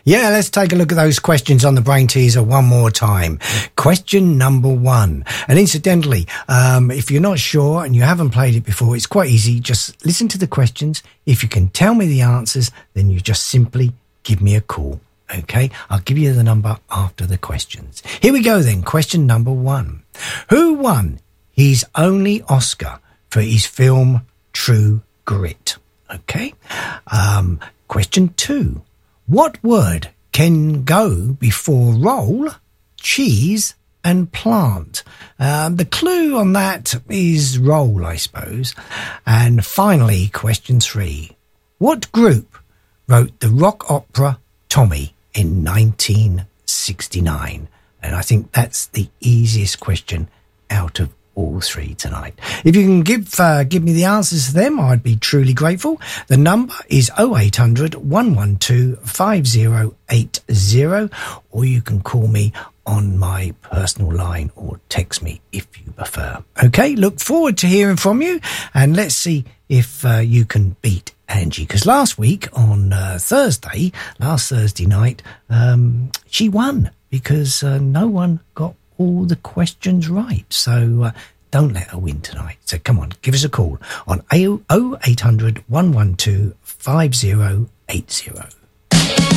Yeah, let's take a look at those questions on the Brain Teaser one more time. Question number 1. And incidentally, if you're not sure and you haven't played it before, it's quite easy. Just listen to the questions. If you can tell me the answers, then you just simply give me a call. Okay, I'll give you the number after the questions. Here we go then. Question number 1. Who won his only Oscar for his film True Grit? Okay. Question 2. What word can go before roll, cheese and plant? The clue on that is roll, I suppose. And finally, question 3. What group wrote the rock opera Tommy in 1969? And I think that's the easiest question out of all 3 tonight. If you can give me the answers to them, I'd be truly grateful. The number is 0800 112 5080, or you can call me on my personal line or text me if you prefer. Okay, look forward to hearing from you, and let's see if you can beat Angie, because last week on last Thursday night, she won because no one got all the questions right. So don't let her win tonight. So come on, give us a call on 0800 112 5080.